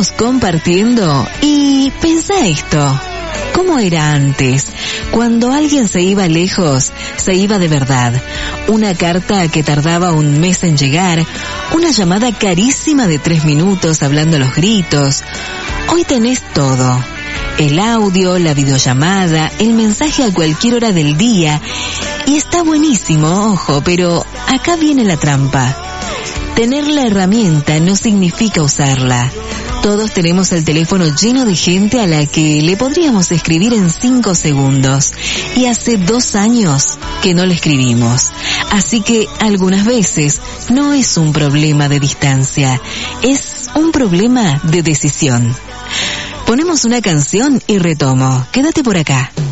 seguimos compartiendo y pensá esto. ¿Cómo era antes? Cuando alguien se iba lejos, se iba de verdad. Una carta que tardaba un mes en llegar, una llamada carísima de 3 minutos hablando a los gritos. Hoy tenés todo. El audio, la videollamada, el mensaje a cualquier hora del día. Y está buenísimo, ojo, pero acá viene la trampa. Tener la herramienta no significa usarla. Todos tenemos el teléfono lleno de gente a la que le podríamos escribir en 5 segundos. Y hace 2 años que no le escribimos. Así que algunas veces no es un problema de distancia, es un problema de decisión. Ponemos una canción y retomo. Quédate por acá.